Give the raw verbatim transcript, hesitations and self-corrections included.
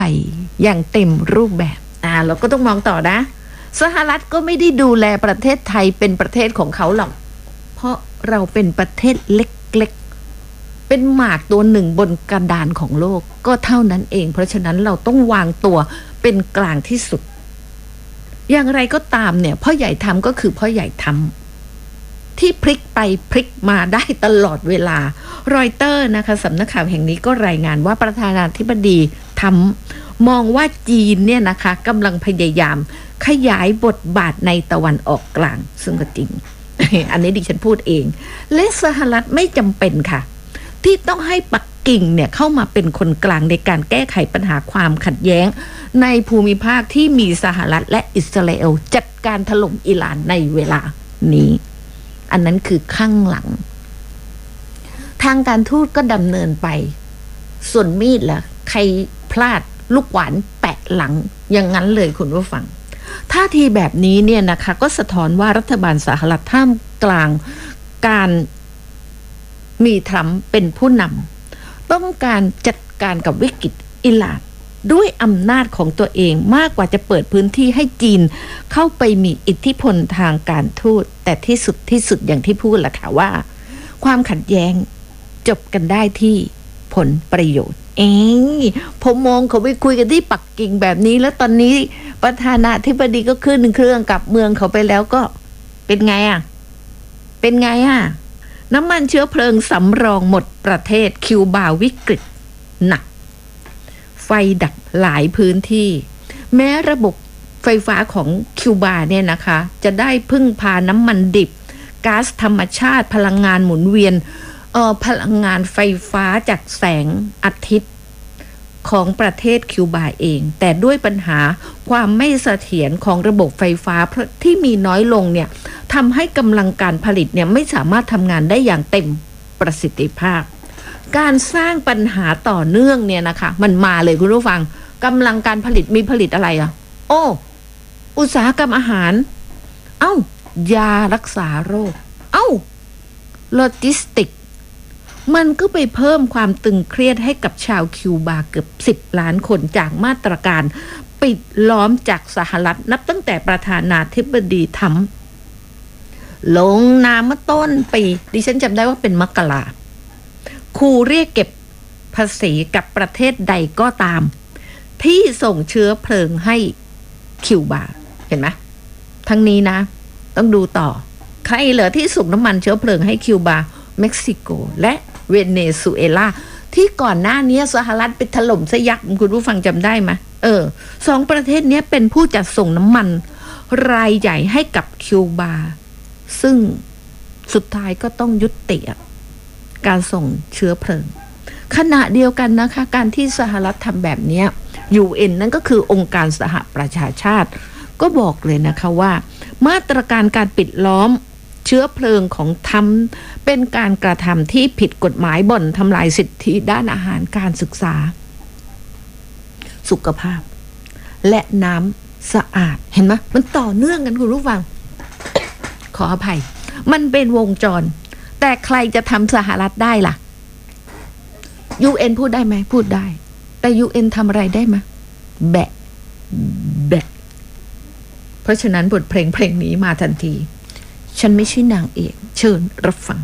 ไปอย่างเต็มรูปแบบอ่าเราก็ต้องมองต่อนะสหรัฐก็ไม่ได้ดูแลประเทศไทยเป็นประเทศของเขาหรอกเพราะเราเป็นประเทศเล็กๆเป็นหมากตัวหนึ่งบนกระดานของโลกก็เท่านั้นเองเพราะฉะนั้นเราต้องวางตัวเป็นกลางที่สุดอย่างไรก็ตามเนี่ยพ่อใหญ่ทำก็คือพ่อใหญ่ทำที่พลิกไปพลิกมาได้ตลอดเวลารอยเตอร์นะคะสำนักข่าวแห่งนี้ก็รายงานว่าประธานาธิบดีทำมองว่าจีนเนี่ยนะคะกำลังพยายามขยายบทบาทในตะวันออกกลางซึ่งก็จริง อันนี้ดิฉันพูดเองและสหรัฐไม่จำเป็นค่ะที่ต้องให้ปักกิ่งเนี่ยเข้ามาเป็นคนกลางในการแก้ไขปัญหาความขัดแย้งในภูมิภาคที่มีสหรัฐและอิสราเอลจัดการถล่มอิหร่านในเวลานี้อันนั้นคือข้างหลังทางการทูตก็ดำเนินไปส่วนมีดล่ะใครพลาดลูกหวานแปะหลังอย่างนั้นเลยคุณผู้ฟังท่าทีแบบนี้เนี่ยนะคะก็สะท้อนว่ารัฐบาลสหรัฐท่ามกลางการมีทรัมป์เป็นผู้นำต้องการจัดการกับวิกฤตอิหร่านด้วยอำนาจของตัวเองมากกว่าจะเปิดพื้นที่ให้จีนเข้าไปมีอิทธิพลทางการทูตแต่ที่สุดที่สุดอย่างที่พูดแหละค่ะว่าความขัดแย้งจบกันได้ที่ผลประโยชน์เองผมมองเขาไปคุยกันที่ปักกิ่งแบบนี้แล้วตอนนี้ประธานาธิบดีก็ขึ้นเครื่องกลับเมืองเขาไปแล้วก็เป็นไงอ่ะเป็นไงอ่ะน้ำมันเชื้อเพลิงสำรองหมดประเทศคิวบาวิกฤตหนักไฟดับหลายพื้นที่แม้ระบบไฟฟ้าของคิวบาเนี่ยนะคะจะได้พึ่งพาน้ำมันดิบก๊าซธรรมชาติพลังงานหมุนเวียนเอ่อพลังงานไฟฟ้าจากแสงอาทิตย์ของประเทศคิวบาเองแต่ด้วยปัญหาความไม่เสถียรของระบบไฟฟ้าที่มีน้อยลงเนี่ยทำให้กำลังการผลิตเนี่ยไม่สามารถทำงานได้อย่างเต็มประสิทธิภาพการสร้างปัญหาต่อเนื่องเนี่ยนะคะมันมาเลยคุณผู้ฟังกำลังการผลิตมีผลิตอะไรอ่ะโอ้อุตสาหกรรมอาหารเอ้ายารักษาโรคเอ้าโลจิสติกมันก็ไปเพิ่มความตึงเครียดให้กับชาวคิวบาเกือบสิบล้านคนจากมาตรการปิดล้อมจากสหรัฐนับตั้งแต่ประธานาธิบดีทรัมป์ลงนามเมื่อต้นปีดิฉันจำได้ว่าเป็นมกราขู่เรียกเก็บภาษีกับประเทศใดก็ตามที่ส่งเชื้อเพลิงให้คิวบาเห็นไหมทั้งนี้นะต้องดูต่อใครเหลือที่ส่งน้ำมันเชื้อเพลิงให้คิวบาเม็กซิโกและเวเนซุเอลาที่ก่อนหน้านี้สหรัฐไปถล่มซะยักษ์คุณผู้ฟังจำได้ไหมเออสองประเทศนี้เป็นผู้จัดส่งน้ำมันรายใหญ่ให้กับคิวบาซึ่งสุดท้ายก็ต้องยุติการส่งเชื้อเพลิงขณะเดียวกันนะคะการที่สหรัฐทำแบบนี้ ยู เอ็น นั่นก็คือองค์การสหประชาชาติก็บอกเลยนะคะว่ามาตรการการปิดล้อมเชื้อเพลิงของทรัมป์เป็นการกระทำที่ผิดกฎหมายบ่อนทำลายสิทธิด้านอาหารการศึกษาสุขภาพและน้ำสะอาดเห็นไหมมันต่อเนื่องกันคุณผู้ฟัง ขออภัยมันเป็นวงจรแต่ใครจะทำสหรัฐได้ล่ะ ยู เอ็น พูดได้ไหมพูดได้แต่ ยู เอ็น ทำอะไรได้ไหมแบะแบะเพราะฉะนั้นบทเพลงเพลงนี้มาทันทีฉันไม่ใช่นางเอกเชิญรับฟัง